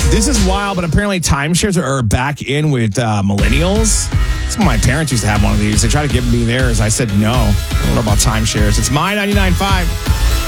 This is wild, but apparently timeshares are back in with millennials. My parents used to have one of these. They tried to give me theirs. I said no. I don't know about timeshares. It's My 99.5.